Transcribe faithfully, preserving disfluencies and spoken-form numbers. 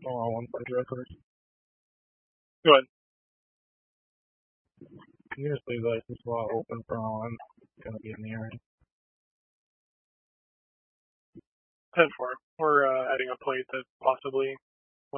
Hold on one second real quick. Go ahead. Can you just leave that this slot open for all I'm gonna be in the area? ten four. We're uh, adding a plate that possibly